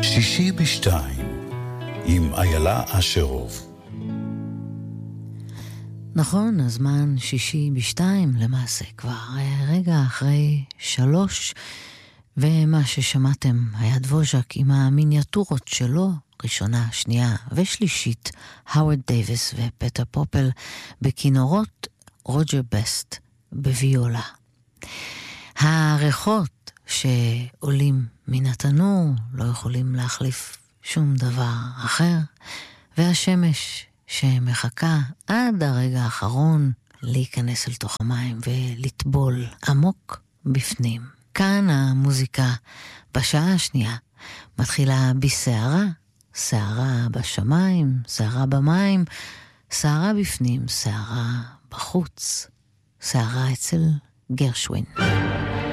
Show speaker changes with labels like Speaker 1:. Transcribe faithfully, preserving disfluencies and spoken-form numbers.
Speaker 1: שישי בשתיים עם איילה אשרוב.
Speaker 2: נכון, הזמן שישי בשתיים למעשה כבר רגע אחרי שלוש, ומה ששמעתם היה דבוז'ק עם המיניאטורות שלו, ראשונה, שנייה ושלישית, הווארד דייביס ופטר פופל בכינורות, רוג'ר בסט בוויולה. הריחות שעולים מן התנור לא יכולים להחליף שום דבר אחר, והשמש שמחכה עד הרגע האחרון להיכנס אל תוך המים ולטבול עמוק בפנים. כאן המוזיקה בשעה השנייה מתחילה בסערה, סערה בשמיים, סערה במים, סערה בפנים, סערה בחוץ, סערה אצל גרשווין.